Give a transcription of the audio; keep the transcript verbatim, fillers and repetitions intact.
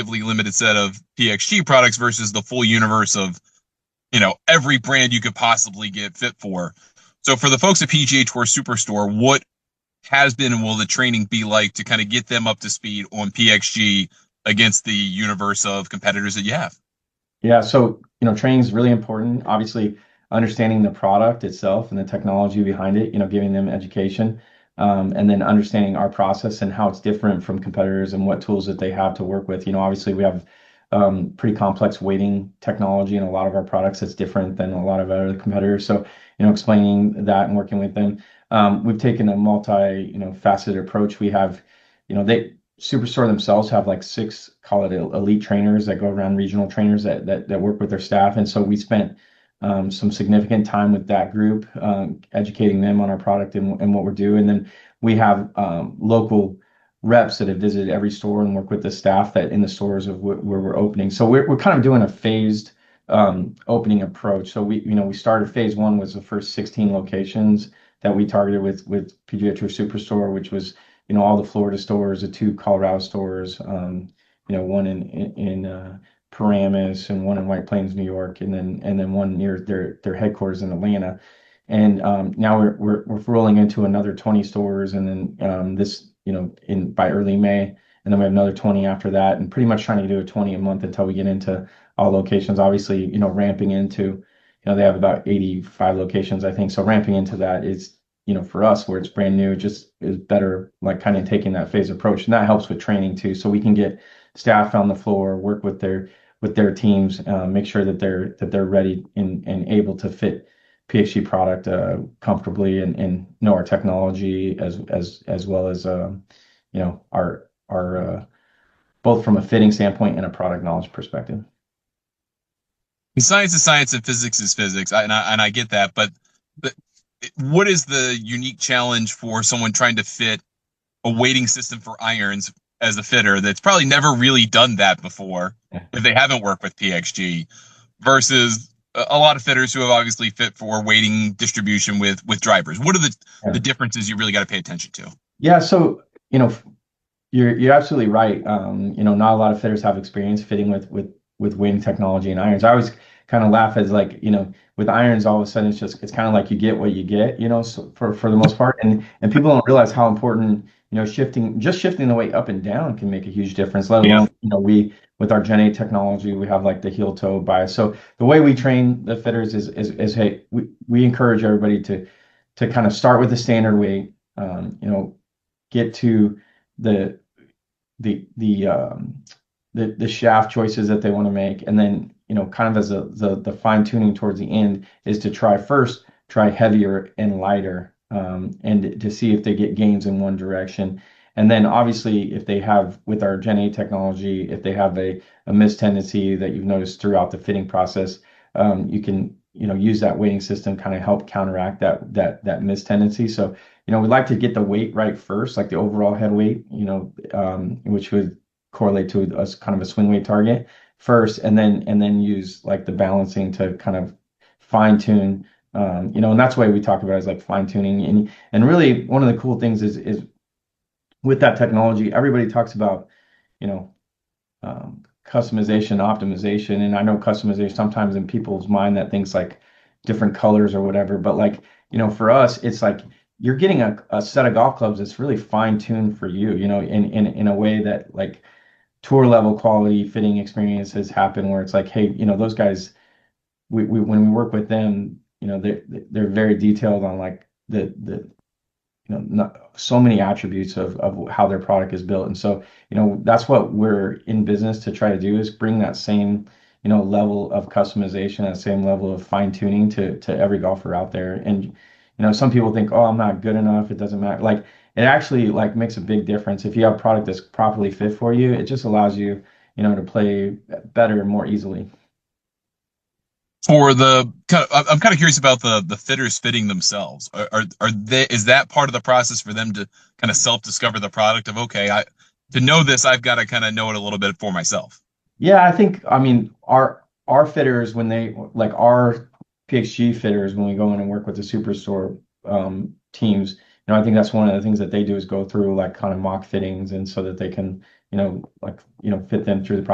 relatively limited set of P X G products versus the full universe of, you know, every brand you could possibly get fit for. So for the folks at P G A Tour Superstore, what has been and will the training be like to kind of get them up to speed on P X G against the universe of competitors that you have? Yeah, so you know, training is really important. Obviously, understanding the product itself and the technology behind it, you know, giving them education, um, and then understanding our process and how it's different from competitors and what tools that they have to work with. You know, obviously we have um, pretty complex weighting technology in a lot of our products that's different than a lot of other competitors. So, you know, explaining that and working with them. Um, we've taken a multi, you know, faceted approach. We have, you know, they Superstore themselves have like six, call it elite trainers that go around, regional trainers that that, that work with their staff. And so we spent um, some significant time with that group, um, educating them on our product and, and what we're doing. And then we have um, local reps that have visited every store and work with the staff that in the stores of wh- where we're opening. So we're, we're kind of doing a phased um, opening approach. So we, you know, we started phase one was the first sixteen locations that we targeted with with P G A Tour Superstore, which was, you know, all the Florida stores, the two Colorado stores, um, you know, one in in, in uh, Paramus and one in White Plains, New York, and then and then one near their their headquarters in Atlanta. And um, now we're, we're we're rolling into another twenty stores, and then um, this, you know, in by early May, and then we have another twenty after that, and pretty much trying to do a twenty a month until we get into all locations. Obviously, you know, ramping into, you know, they have about eighty-five locations, I think. So ramping into that is, you know, for us where it's brand new, it just is better, like kind of taking that phase approach. And that helps with training too. So we can get staff on the floor, work with their with their teams, uh, make sure that they're that they're ready and, and able to fit P X G product uh, comfortably and, and know our technology as as as well as um, you know, our our uh, both from a fitting standpoint and a product knowledge perspective. Science is science and physics is physics, I, and I and I get that, but but what is the unique challenge for someone trying to fit a weighting system for irons as a fitter that's probably never really done that before if they haven't worked with P X G versus a a lot of fitters who have obviously fit for weighting distribution with with drivers? What are the Yeah. the differences you really got to pay attention to? Yeah, so you know, you're you're absolutely right. Um, you know, not a lot of fitters have experience fitting with with with weighting technology and irons. I always kind of laugh as like, you know, with irons, all of a sudden it's just it's kind of like you get what you get, you know, so for for the most part. And and people don't realize how important, you know, shifting just shifting the weight up and down can make a huge difference, let Yeah. alone, you know, we with our Gen eight technology, we have like the heel toe bias. So the way we train the fitters is is, is hey, we, we encourage everybody to to kind of start with the standard weight, um, you know, get to the the the um, the the shaft choices that they want to make, and then, you know, kind of as a the the fine tuning towards the end is to try first try heavier and lighter, um, and to see if they get gains in one direction. And then obviously if they have with our Gen eight technology, if they have a a miss tendency that you've noticed throughout the fitting process, um, you can, you know, use that weighting system kind of help counteract that that that miss tendency. So, you know, we like to get the weight right first, like the overall head weight, you know, um, which would correlate to us kind of a swing weight target first, and then and then use like the balancing to kind of fine tune. Um, you know, and that's why we talk about it as like fine tuning. And and really one of the cool things is is with that technology, everybody talks about, you know, um, customization, optimization. And I know customization sometimes in people's mind that thinks like different colors or whatever, but like, you know, for us, it's like you're getting a, a set of golf clubs that's really fine tuned for you, you know, in, in, in a way that like tour level quality fitting experiences happen where it's like, hey, you know, those guys, we, we when we work with them, you know, they're, they're very detailed on like the, the, you know, not, so many attributes of, of how their product is built. And so, you know, that's what we're in business to try to do is bring that same, you know, level of customization, that same level of fine tuning to, to every golfer out there. And, you know, some people think, oh, I'm not good enough. It doesn't matter. Like it actually like makes a big difference. If you have a product that's properly fit for you, it just allows you, you know, to play better and more easily. For the kind of, I'm kind of curious about the the fitters fitting themselves. Are, are are they is that part of the process for them to kind of self discover the product of okay, I to know this I've got to kind of know it a little bit for myself. Yeah, I think, I mean, our our fitters when they like our P X G fitters when we go in and work with the Superstore um, teams, you know, I think that's one of the things that they do is go through like kind of mock fittings and so that they can, you know, like, you know, fit them through the